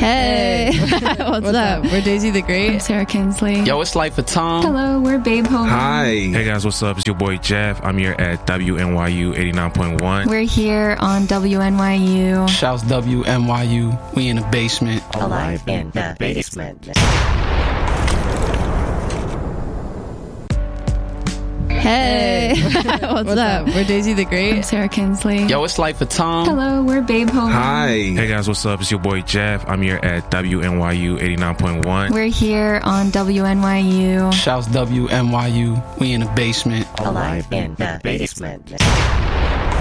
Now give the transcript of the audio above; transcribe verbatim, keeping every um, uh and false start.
Hey, what's, what's up? up? We're Daisy the Great. I'm Sarah Kinsley. Yo, it's Light for Tom. Hello, we're Babe Home. Hi. Hey guys, what's up? It's your boy Jeff. I'm here at W N Y U eighty-nine point one. We're here on W N Y U. Shouts W N Y U. We in the basement. Alive in the basement. Hey, what's, what's up? up? We're Daisy the Great. I'm Sarah Kinsley. Yo, it's Light for Tom. Hello, we're Babe Home. Hi. Hey guys, what's up? It's your boy Jeff. I'm here at W N Y U eighty-nine point one. We're here on W N Y U. Shouts W N Y U. We in the basement. Alive in the basement.